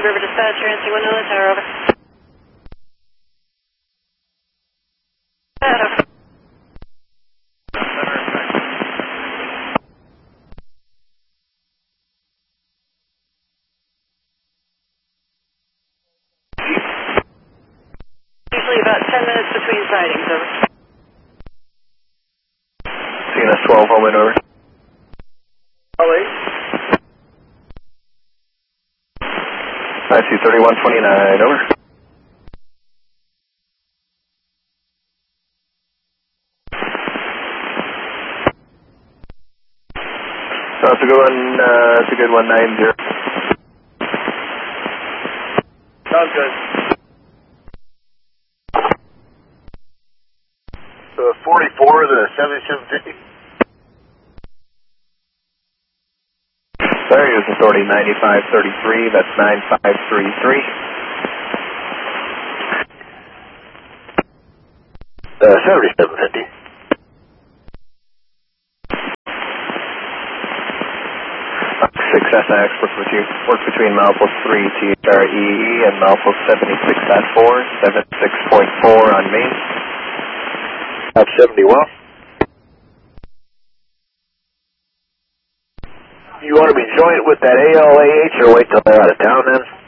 River Dispatch, NC 1 Tower, over. Over. Usually about 10 minutes between sightings, over. CNS 12, home and over. I see 3129, over. So it's a good one, it's a good 190. Sounds good. So 44, the 7750. There is authority 9533, that's 9533. 7750. 6SX, work between milepost 3 THREE and milepost 76.4, 76.4 on main. Up 71. You want to be joint with that ALAH or wait till they're out of town then?